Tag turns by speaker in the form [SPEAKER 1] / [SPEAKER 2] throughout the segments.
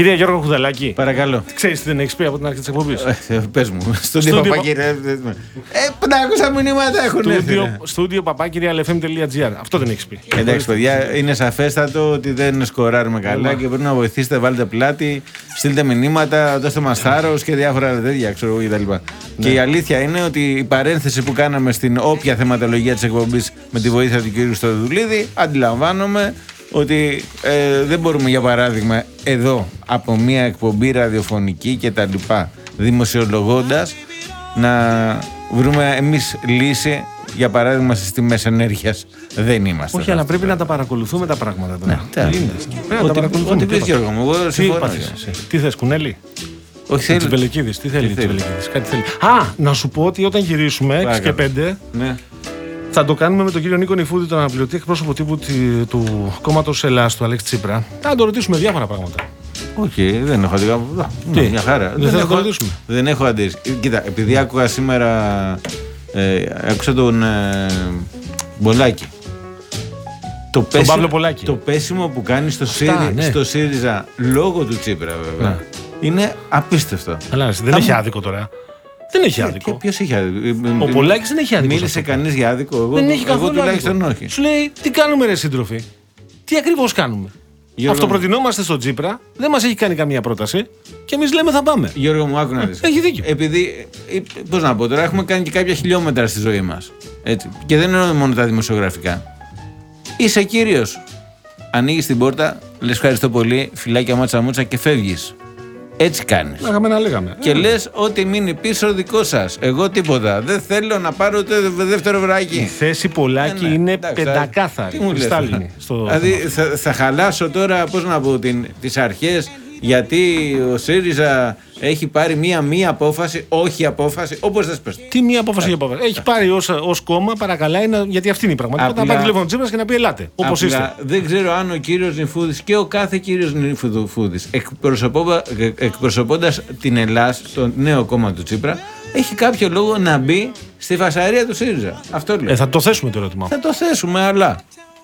[SPEAKER 1] Κυρία Γιώργο Χουδαλάκη.
[SPEAKER 2] Παρακαλώ.
[SPEAKER 1] Ξέρεις τι δεν έχεις πει από την αρχή της εκπομπής?
[SPEAKER 2] Πες μου. Στούντιο παπάκυρια. 500 μηνύματα έχουν έρθει.
[SPEAKER 1] Στούντιο παπάκυρια.lfm.gr. Αυτό δεν έχεις πει.
[SPEAKER 2] Εντάξει, παιδιά, είναι σαφέστατο ότι δεν σκοράρουμε καλά και πρέπει να βοηθήσετε. Βάλτε πλάτη, στείλτε μηνύματα, δώστε μας θάρρος και διάφορα τέτοια, ξέρω εγώ κτλ. Και η αλήθεια είναι ότι η παρένθεση που κάναμε στην όποια θεματολογία της εκπομπής με τη βοήθεια του κ. Στοδουλίδη, αντιλαμβάνομαι ότι δεν μπορούμε, για παράδειγμα, εδώ από μια εκπομπή ραδιοφωνική και τα λοιπά, δημοσιολογώντας, να βρούμε εμείς λύση, για παράδειγμα, στις τιμές ενέργειας. Δεν είμαστε.
[SPEAKER 1] Όχι, αλλά πρέπει να τα παρακολουθούμε τα πράγματα τώρα. Πρέπει να τα παρακολουθούμε.
[SPEAKER 2] Ό,τι πεις, Γιώργο μου, εγώ συμφωνώ.
[SPEAKER 1] Τι θες, κουνέλι?
[SPEAKER 2] Όχι, θέλει.
[SPEAKER 1] Τσιμπελεκίδης, τι θέλει? Κάτι θέλει. Α, να σου πω ότι όταν γυρίσουμε 6 και 5. Θα το κάνουμε με τον κύριο Νίκο Νιφούδη, τον αναπληρωτή εκπρόσωπο τύπου του κόμματος Ελλάς, του Αλέξη Τσίπρα. Θα τον ρωτήσουμε διάφορα πράγματα.
[SPEAKER 2] Όχι, δεν έχω αντίρρηση. Μια χαρά. Δεν έχω αντίρρηση. Κοίτα, επειδή άκουγα σήμερα. Άκουσα τον Μπολάκη.
[SPEAKER 1] Τον Παύλο Πολάκη.
[SPEAKER 2] Το πέσιμο που κάνει στο ΣΥΡΙΖΑ λόγω του Τσίπρα, βέβαια. Είναι απίστευτο.
[SPEAKER 1] Αλλά δεν έχει άδικο τώρα. Δεν έχει άδικο.
[SPEAKER 2] Ποιος έχει άδικο?
[SPEAKER 1] Ο Πολάκης δεν έχει άδικο.
[SPEAKER 2] Μίλησε κανείς για άδικο?
[SPEAKER 1] Δεν έχει καθόλου
[SPEAKER 2] εγώ τουλάχιστον
[SPEAKER 1] άδικο.
[SPEAKER 2] όχι.
[SPEAKER 1] Σου λέει, τι κάνουμε ρε σύντροφοι? Τι ακριβώς κάνουμε? Αυτοπροτεινόμαστε στον Τσίπρα, δεν μας έχει κάνει καμία πρόταση και εμείς λέμε θα πάμε.
[SPEAKER 2] Γιώργο μου, άκου να δεις.
[SPEAKER 1] Έχει δίκιο.
[SPEAKER 2] Επειδή, πώς να πω τώρα, έχουμε κάνει και κάποια χιλιόμετρα στη ζωή μας. Έτσι. Και δεν εννοώ μόνο τα δημοσιογραφικά. Είσαι κύριος. Ανοίγεις την πόρτα, λες ευχαριστώ πολύ, φυλάκια μάτσα μούτσα και φεύγεις. Έτσι κάνεις.
[SPEAKER 1] Λέγαμε.
[SPEAKER 2] Και λες ότι μείνει πίσω δικό σας. Εγώ τίποτα. Δεν θέλω να πάρω ούτε δεύτερο βράκι.
[SPEAKER 1] Η θέση Πολάκη είναι πεντακάθαρη. Κρυστάλλινη.
[SPEAKER 2] Δηλαδή θα χαλάσω τώρα, πώς να πω, τις αρχές, γιατί ο ΣΥΡΙΖΑ έχει πάρει μία απόφαση, όχι απόφαση, όπως θες πες.
[SPEAKER 1] Τι μία απόφαση για απόφαση? Έχει πάρει ως κόμμα, παρακαλάει, γιατί αυτή είναι η πραγματικότητα. Να πάρει τηλέφωνο Τσίπρας και να πει ελάτε, όπως είστε.
[SPEAKER 2] Δεν ξέρω αν ο κύριος Νιφούδης και ο κάθε κύριος Νιφούδης, εκπροσωπώντας την Ελλάς, το νέο κόμμα του Τσίπρα, έχει κάποιο λόγο να μπει στη φασαρία του ΣΥΡΙΖΑ. Αυτό λέω.
[SPEAKER 1] Θα το θέσουμε το ερώτημα.
[SPEAKER 2] Θα το θέσουμε, αλλά.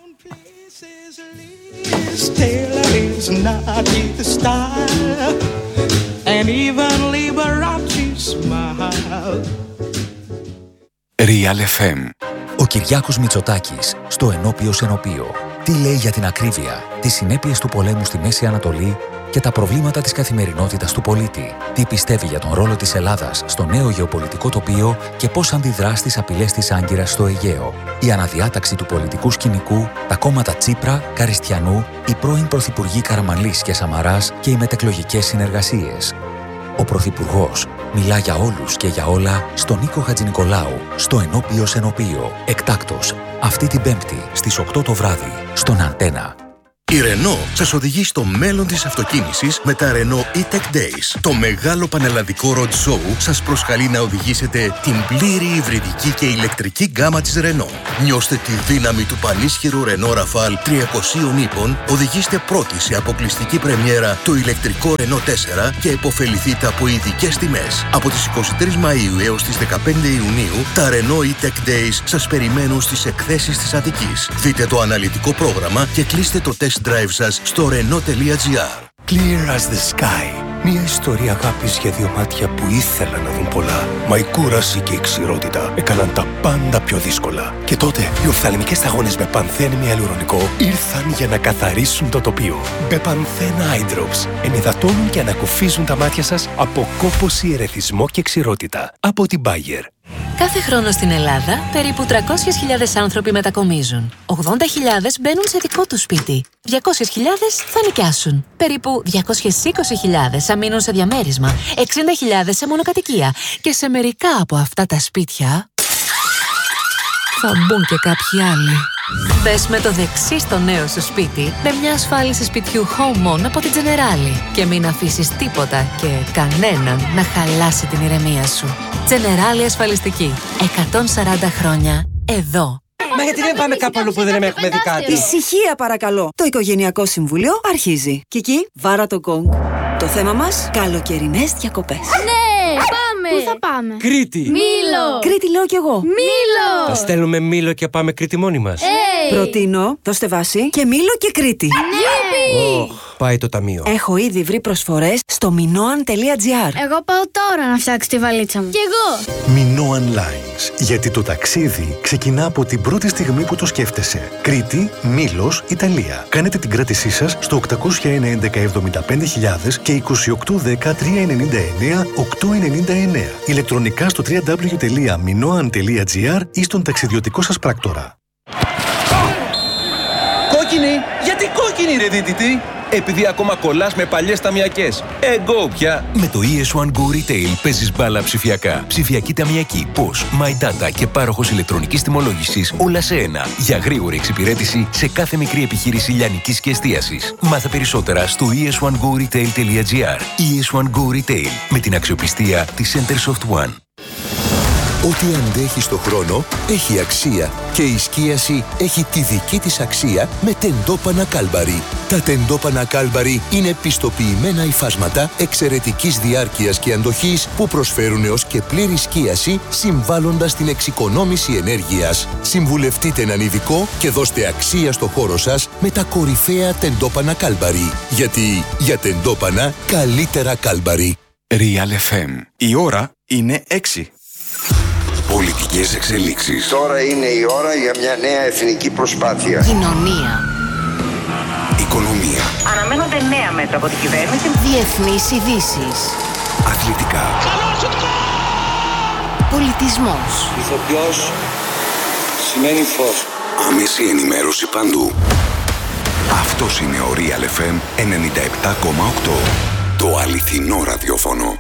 [SPEAKER 3] Real FM. Ο Κυριάκος Μητσοτάκης στο Ενώπιος Ενωπείο. Τι λέει για την ακρίβεια, τις συνέπειες του πολέμου στη Μέση Ανατολή και τα προβλήματα της καθημερινότητας του πολίτη. Τι πιστεύει για τον ρόλο της Ελλάδας στο νέο γεωπολιτικό τοπίο και πώς αντιδρά στις απειλές της Άγκυρας στο Αιγαίο. Η αναδιάταξη του πολιτικού σκηνικού, τα κόμματα Τσίπρα, Καριστιανού, οι πρώην πρωθυπουργοί Καραμανλής και Σαμαράς και οι μετεκλογικές συνεργασίες. Ο Πρωθυπουργός μιλά για όλους και για όλα στον Νίκο Χατζηνικολάου, στο Ενώπιος Ενωπείο. Εκτάκτος, αυτή την Πέμπτη στις 8 το βράδυ, στον Αντένα.
[SPEAKER 4] Η Renault σας οδηγεί στο μέλλον της αυτοκίνησης με τα Renault E-Tech Days. Το μεγάλο πανελλαδικό road show σας προσκαλεί να οδηγήσετε την πλήρη υβριδική και ηλεκτρική γκάμα της Renault. Νιώστε τη δύναμη του πανίσχυρου Renault Rafale 300 ύπων, οδηγήστε πρώτοι σε αποκλειστική πρεμιέρα το ηλεκτρικό Renault 4 και επωφεληθείτε από ειδικές τιμές. Από τις 23 Μαΐου έως τις 15 Ιουνίου, τα Renault E-Tech Days σας περιμένουν στις εκθέσεις της Αττικής. Δείτε το αναλυτικό πρόγραμμα και κλείστε το test drive σας στο Renault.gr.
[SPEAKER 5] Clear as the sky. Μια ιστορία αγάπης για δύο μάτια που ήθελαν να δουν πολλά. Μα η κούραση και η ξηρότητα έκαναν τα πάντα πιο δύσκολα. Και τότε οι οφθαλμικές σταγόνες με πανθένη ιαλουρονικό ήρθαν για να καθαρίσουν το τοπίο. Μπεπανθέν Eye Drops ενυδατώνουν και ανακουφίζουν τα μάτια σας από κόπωση, ερεθισμό και ξηρότητα. Από την Bayer.
[SPEAKER 6] Κάθε χρόνο στην Ελλάδα, περίπου 300.000 άνθρωποι μετακομίζουν. 80.000 μπαίνουν σε δικό τους σπίτι. 200.000 θα νοικιάσουν. Περίπου 220.000 θα μείνουν σε διαμέρισμα. 60.000 σε μονοκατοικία. Και σε μερικά από αυτά τα σπίτια θα μπουν και κάποιοι άλλοι. Μπες με το δεξί στο νέο σου σπίτι με μια ασφάλιση σπιτιού Home On από την Generali και μην αφήσεις τίποτα και κανέναν να χαλάσει την ηρεμία σου. Generali ασφαλιστική. 140 χρόνια εδώ.
[SPEAKER 7] Μα γιατί δεν πάμε κάπου αλλού που δεν έχουμε δει κάτι?
[SPEAKER 8] Ησυχία παρακαλώ. Το Οικογενειακό Συμβούλιο αρχίζει. Κική, βάρα το γκονγκ. Το θέμα μας, καλοκαιρινές διακοπές.
[SPEAKER 9] Ναι, πάμε! Πού θα πάμε?
[SPEAKER 7] Κρήτη!
[SPEAKER 9] Μήλο!
[SPEAKER 8] Κρήτη λέω κι εγώ.
[SPEAKER 9] Μήλο!
[SPEAKER 7] Θα στέλνουμε Μήλο και πάμε Κρήτη μόνοι μας.
[SPEAKER 8] Προτείνω το Στεβάσι και Μήλο και Κρήτη.
[SPEAKER 9] Γιουπι!
[SPEAKER 5] Πάει το ταμείο.
[SPEAKER 8] Έχω ήδη βρει προσφορές στο minoan.gr.
[SPEAKER 9] Εγώ πάω τώρα να φτιάξω τη βαλίτσα μου. Κι εγώ.
[SPEAKER 4] Minoan Lines. Γιατί το ταξίδι ξεκινά από την πρώτη στιγμή που το σκέφτεσαι. Κρήτη, Μήλος, Ιταλία. Κάνετε την κράτησή σας στο 801 1175.000 και 2810 399 899. Ηλεκτρονικά στο www.minoan.gr ή στον ταξιδιωτικό σας πράκτορα.
[SPEAKER 10] Κόκκινη! Γιατί κόκκινη ρε δίτητη? Επειδή ακόμα κολλάς με παλιές ταμιακές. Go πια!
[SPEAKER 11] Με το ES1 Go Retail παίζεις μπάλα ψηφιακά. Ψηφιακή ταμιακή, POS, My Data και πάροχος ηλεκτρονικής τιμολόγησης όλα σε ένα. Για γρήγορη εξυπηρέτηση σε κάθε μικρή επιχείρηση λιανικής και εστίασης. Μάθε περισσότερα στο es1goretail.gr. ES1 Go Retail με την αξιοπιστία της Centersoft One.
[SPEAKER 4] Ό,τι αντέχει στο χρόνο έχει αξία και η σκίαση έχει τη δική της αξία με τεντόπανα Κάλμπαρι. Τα τεντόπανα Κάλμπαρι είναι πιστοποιημένα υφάσματα εξαιρετικής διάρκειας και αντοχής που προσφέρουν έως και πλήρη σκίαση συμβάλλοντας στην εξοικονόμηση ενέργειας. Συμβουλευτείτε έναν ειδικό και δώστε αξία στο χώρο σας με τα κορυφαία τεντόπανα Κάλμπαρι. Γιατί για τεντόπανα καλύτερα Κάλμπαρι.
[SPEAKER 12] Real FM. Η ώρα είναι 6.
[SPEAKER 13] Πολιτικές εξελίξεις. Τώρα είναι η ώρα για μια νέα εθνική προσπάθεια.
[SPEAKER 6] Κοινωνία.
[SPEAKER 13] Οικονομία.
[SPEAKER 6] Αναμένονται νέα μέτρα από την κυβέρνηση. Διεθνείς ειδήσεις.
[SPEAKER 13] Αθλητικά.
[SPEAKER 6] Πολιτισμός.
[SPEAKER 14] Ηθοποιός σημαίνει φως.
[SPEAKER 13] Άμεση ενημέρωση παντού. Αυτός είναι ο Real FM 97,8. Το αληθινό ραδιόφωνο.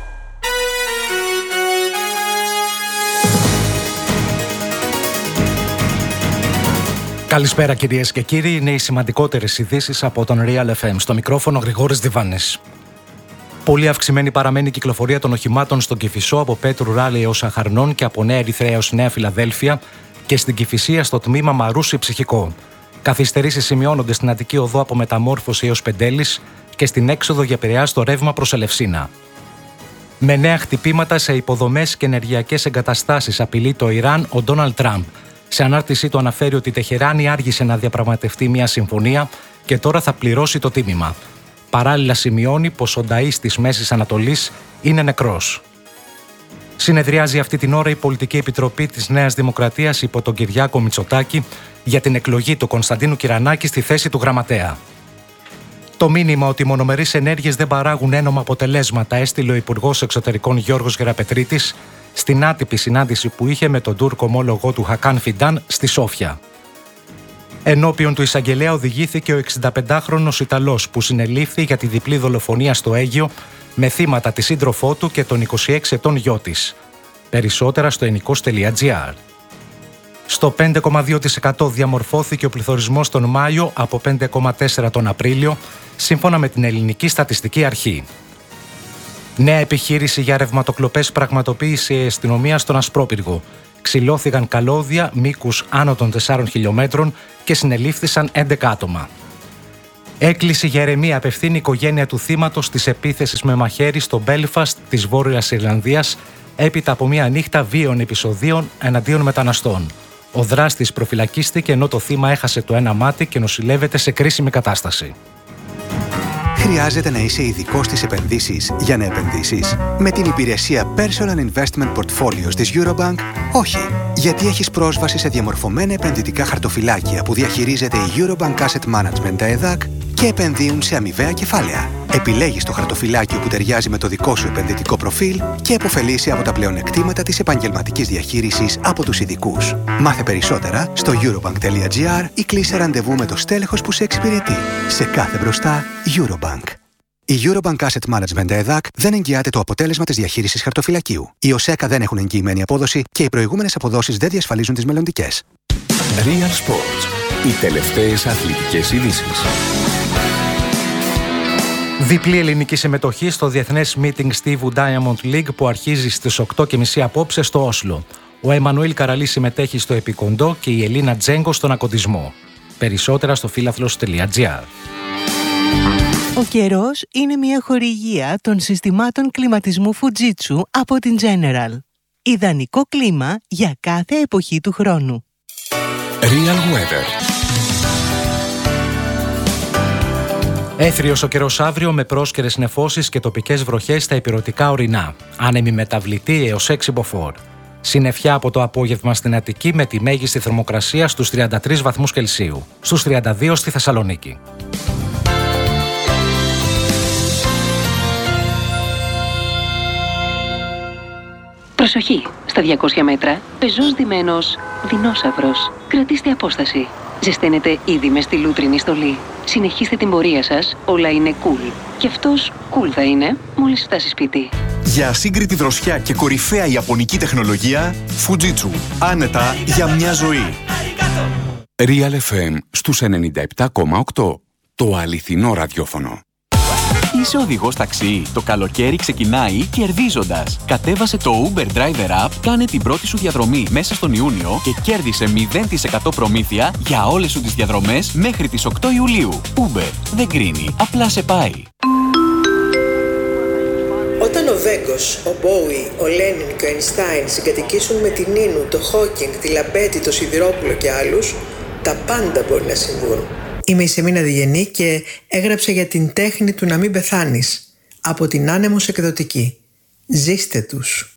[SPEAKER 15] Καλησπέρα κυρίες και κύριοι, είναι οι σημαντικότερες ειδήσεις από τον Real FM. Στο μικρόφωνο Γρηγόρης Διβάνης. Πολύ αυξημένη παραμένει η κυκλοφορία των οχημάτων στον Κηφισό από Πέτρου Ράλη έως Αχαρνών και από Νέα Ερυθρέα έως Νέα Φιλαδέλφια και στην Κηφισία στο τμήμα Μαρούσι Ψυχικό. Καθυστερήσεις σημειώνονται στην Αττική Οδό από Μεταμόρφωση έως Πεντέλης και στην έξοδο για Πειραιά στο ρεύμα προς Ελευσίνα. Με νέα χτυπήματα σε υποδομές και ενεργειακές εγκαταστάσεις απειλεί το Ιράν ο Ντόναλντ Τραμπ. Σε ανάρτησή του αναφέρει ότι η Τεχεράνη άργησε να διαπραγματευτεί μια συμφωνία και τώρα θα πληρώσει το τίμημα. Παράλληλα σημειώνει πως ο νταΐς της Μέσης Ανατολής είναι νεκρός. Συνεδριάζει αυτή την ώρα η Πολιτική Επιτροπή της Νέας Δημοκρατίας υπό τον Κυριάκο Μητσοτάκη για την εκλογή του Κωνσταντίνου Κυρανάκη στη θέση του γραμματέα. Το μήνυμα ότι οι μονομερείς ενέργειες δεν παράγουν ένομα αποτελέσματα έστειλε ο Υπουργός Εξωτερικών Γιώργος Γεραπετρίτης στην άτυπη συνάντηση που είχε με τον Τούρκο ομόλογό του Χακάν Φιντάν στη Σόφια. Ενώπιον του εισαγγελέα οδηγήθηκε ο 65χρονος Ιταλός που συνελήφθη για τη διπλή δολοφονία στο Αίγυο με θύματα τη σύντροφό του και τον 26 ετών γιο της. Περισσότερα στο ενικός.gr. Στο 5,2% διαμορφώθηκε ο πληθωρισμός τον Μάιο από 5,4% τον Απρίλιο, σύμφωνα με την Ελληνική Στατιστική Αρχή. Νέα επιχείρηση για ρευματοκλοπές πραγματοποίησε η αστυνομία στον Ασπρόπυργο. Ξυλώθηκαν καλώδια μήκους άνω των 4 χιλιόμετρων και συνελήφθησαν 11 άτομα. Έκκληση για ηρεμία απευθύνει η οικογένεια του θύματος της επίθεσης με μαχαίρι στο Μπέλφαστ της Βόρειας Ιρλανδίας έπειτα από μια νύχτα βίαιων επεισοδίων εναντίον μεταναστών. Ο δράστης προφυλακίστηκε ενώ το θύμα έχασε το ένα μάτι και νοσηλεύεται σε κρίσιμη κατάσταση.
[SPEAKER 16] Χρειάζεται να είσαι ειδικός στις επενδύσεις για να επενδύσεις? Με την υπηρεσία Personal Investment Portfolios της Eurobank, όχι. Γιατί έχεις πρόσβαση σε διαμορφωμένα επενδυτικά χαρτοφυλάκια που διαχειρίζεται η Eurobank Asset Management, τα ΕΔΑΚ, και επενδύουν σε αμοιβαία κεφάλαια. Επιλέγεις το χαρτοφυλάκιο που ταιριάζει με το δικό σου επενδυτικό προφίλ και επωφελείσαι από τα πλεονεκτήματα της επαγγελματικής διαχείρισης από τους ειδικούς. Μάθε περισσότερα στο eurobank.gr ή κλείσε ραντεβού με το στέλεχος που σε εξυπηρετεί. Σε κάθε μπροστά, Eurobank. Η Eurobank Asset Management ΕΔΑΚ δεν εγγυάται το αποτέλεσμα της διαχείρισης χαρτοφυλακίου. Οι ΟΣΕΚΑ δεν έχουν εγγυημένη απόδοση και οι προηγούμενες αποδόσεις δεν διασφαλίζουν τις μελλοντικές.
[SPEAKER 12] Real Sports. Οι τελευταίες αθλητικές ειδήσεις.
[SPEAKER 15] Διπλή ελληνική συμμετοχή στο διεθνές meeting Στίβου Diamond League που αρχίζει στις 8:30 απόψε στο Όσλο. Ο Εμμανουήλ Καραλής συμμετέχει στο επικοντό και η Ελίνα Τζέγκο στον ακοντισμό. Περισσότερα στο φίλαθλος.gr.
[SPEAKER 17] Ο καιρός είναι μια χορηγία των συστημάτων κλιματισμού Fujitsu από την General. Ιδανικό κλίμα για κάθε εποχή του χρόνου.
[SPEAKER 12] Real Weather.
[SPEAKER 15] Έθριος ο καιρός αύριο με πρόσκαιρες νεφώσεις και τοπικές βροχές στα ηπειρωτικά ορεινά. Άνεμη μεταβλητή έως 6 μποφόρ. Συννεφιά από το απόγευμα στην Αττική με τη μέγιστη θερμοκρασία στους 33 βαθμούς Κελσίου. Στους 32 στη Θεσσαλονίκη.
[SPEAKER 18] Προσοχή! Στα 200 μέτρα, πεζός ντυμένος δεινόσαυρος. Κρατήστε απόσταση. Ζεσταίνετε ήδη με στη λούτρινη στολή. Συνεχίστε την πορεία σας, όλα είναι cool. Και αυτός cool θα είναι μόλις φτάσει σπίτι.
[SPEAKER 19] Για ασύγκριτη δροσιά και κορυφαία ιαπωνική τεχνολογία, Fujitsu. Άνετα για μια ζωή.
[SPEAKER 12] Real FM στους 97,8. Το αληθινό ραδιόφωνο.
[SPEAKER 20] Είσαι οδηγός ταξί. Το καλοκαίρι ξεκινάει κερδίζοντας. Κατέβασε το Uber Driver App, κάνε την πρώτη σου διαδρομή μέσα στον Ιούνιο και κέρδισε 0% προμήθεια για όλες σου τις διαδρομές μέχρι τις 8 Ιουλίου. Uber δεν κρίνει, απλά σε πάει.
[SPEAKER 21] Όταν ο Βέγκος, ο Μπόουι, ο Λένιν και ο Αϊνστάιν συγκατοικήσουν με την Νίνου, το Χόκινγκ, τη Λαμπέτη, το Σιδηρόπουλο και άλλους, τα πάντα μπορεί να συμβούν. Είμαι η Σεμίνα Διγενή και έγραψα για την τέχνη του να μην πεθάνεις από την Άνεμος Εκδοτική. Ζήστε τους.